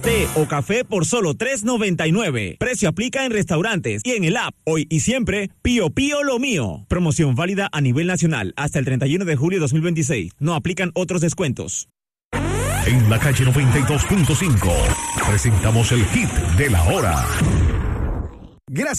Té o café por solo $3.99. Precio aplica en restaurantes y en el app. Hoy y siempre, Pío Pío lo mío. Promoción válida a nivel nacional hasta el 31 de julio de 2026. No aplican otros descuentos. En la calle 92.5 presentamos el hit de la hora. Gracias.